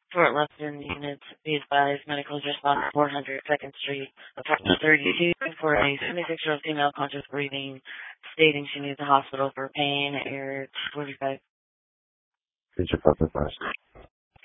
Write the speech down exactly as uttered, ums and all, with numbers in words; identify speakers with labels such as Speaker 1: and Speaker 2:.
Speaker 1: Fort Lupton units, be advised, medical response four hundred second Street, apartment thirty-two, for a seventy-six-year-old female conscious breathing, stating she needs a hospital for pain, air forty-five.
Speaker 2: Did you fuck with us?